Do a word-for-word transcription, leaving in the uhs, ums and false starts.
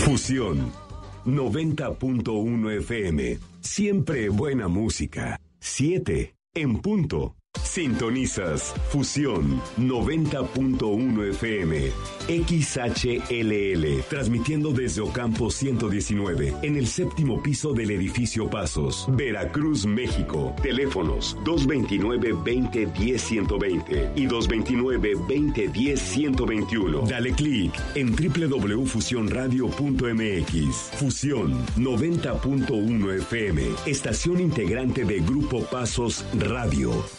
Fusión noventa punto uno F M. Siempre buena música. siete en punto. Sintonizas Fusión noventa punto uno F M, X H L L, transmitiendo desde Ocampo ciento diecinueve, en el séptimo piso del edificio Pasos, Veracruz, México. Teléfonos dos veintinueve, veinte, diez, ciento veinte y dos veintinueve, veinte, diez, ciento veintiuno. Dale clic en doble u doble u doble u punto fusión radio punto m x. Fusión noventa punto uno F M, estación integrante de Grupo Pasos Radio.